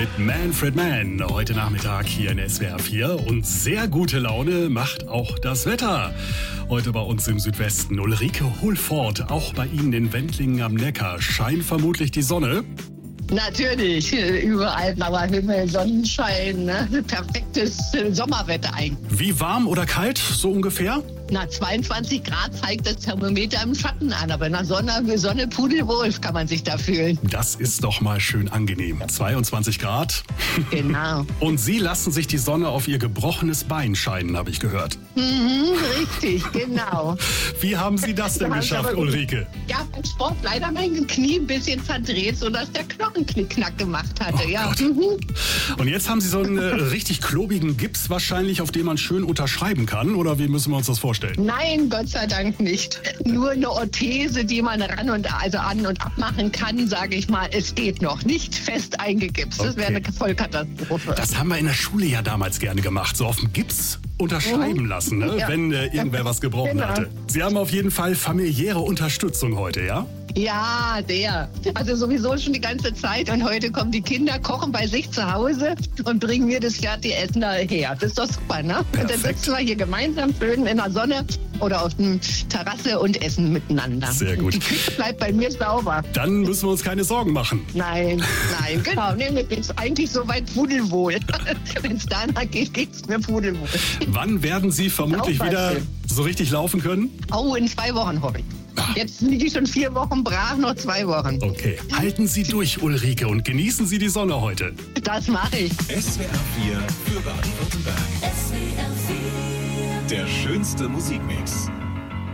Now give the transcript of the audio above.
mit Manfred Mann. Heute Nachmittag hier in SWR 4. Und sehr gute Laune macht auch das Wetter. Heute bei uns im Südwesten. Ulrike Hulfort, auch bei Ihnen in Wendlingen am Neckar. Scheint vermutlich die Sonne. Natürlich, überall blauer Himmel, Sonnenschein, ne? Perfektes Sommerwetter eigentlich. Wie warm oder kalt, so ungefähr? 22 Grad zeigt das Thermometer im Schatten an, aber in der Sonne pudelwohl kann man sich da fühlen. Das ist doch mal schön angenehm. 22 Grad. Genau. Und Sie lassen sich die Sonne auf Ihr gebrochenes Bein scheinen, habe ich gehört. Richtig, genau. Wie haben Sie das denn geschafft, Ulrike? Ja, beim Sport leider mein Knie ein bisschen verdreht, sodass der Knochen knickknack gemacht hatte. Ja. Und jetzt haben Sie so einen richtig klobigen Gips wahrscheinlich, auf dem man schön unterschreiben kann, oder wie müssen wir uns das vorstellen? Nein, Gott sei Dank nicht. Nur eine Orthese, die man an und abmachen kann, sage ich mal. Es geht noch nicht fest eingegipst. Das wäre eine Vollkatastrophe. Das haben wir in der Schule ja damals gerne gemacht, so auf dem Gips unterschreiben lassen, ne? Ja. Wenn irgendwer was gebrochen hatte. Sie haben auf jeden Fall familiäre Unterstützung heute, ja? Ja, also sowieso schon die ganze Zeit. Und heute kommen die Kinder, kochen bei sich zu Hause und bringen mir das fertige Essen daher. Das ist doch super, ne? Perfekt. Und dann sitzen wir hier gemeinsam schön in der Sonne oder auf der Terrasse und essen miteinander. Sehr gut. Die Küche bleibt bei mir sauber. Dann müssen wir uns keine Sorgen machen. Nein, genau. Nee, mir geht's eigentlich soweit pudelwohl. Wenn es danach geht, geht's mir pudelwohl. Wann werden Sie vermutlich wieder so richtig laufen können? Oh, in 2 Wochen, hoffe ich. Jetzt liege ich schon 4 Wochen brach, noch 2 Wochen. Okay. Halten Sie durch, Ulrike, und genießen Sie die Sonne heute. Das mache ich. SWR 4 für Baden-Württemberg. SWR 4. Der schönste Musikmix.